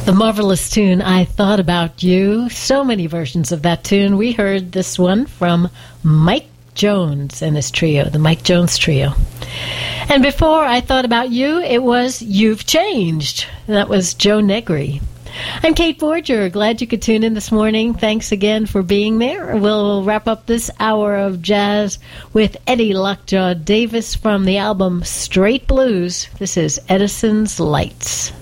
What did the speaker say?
The marvelous tune, I Thought About You. So many versions of that tune. We heard this one from Mike Jones and his trio, the Mike Jones Trio. And before I Thought About You, it was You've Changed. That was Joe Negri. I'm Kate Forger. Glad you could tune in this morning. Thanks again for being there. We'll wrap up this hour of jazz with Eddie Lockjaw Davis from the album Straight Blues. This is Edison's Lights.